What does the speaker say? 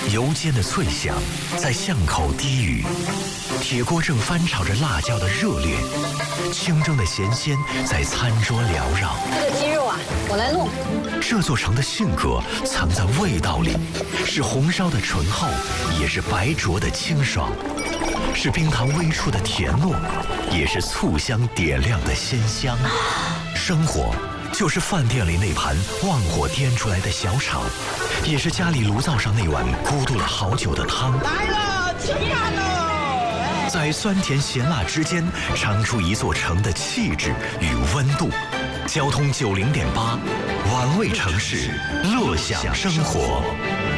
油煎的脆香在巷口低语，铁锅正翻炒着辣椒的热烈，清蒸的咸鲜在餐桌缭绕。 这个鸡肉啊，我来弄。 这座城的性格藏在味道里，是红烧的醇厚，也是白灼的清爽，是冰糖微出的甜糯，也是醋香点亮的鲜香。生活就是饭店里那盘旺火颠出来的小炒，也是家里炉灶上那碗咕嘟了好久的汤。 来了，吃饭喽！ 在酸甜咸辣之间，尝出一座城的气质与温度。交通90.8，玩味城市，乐享生活。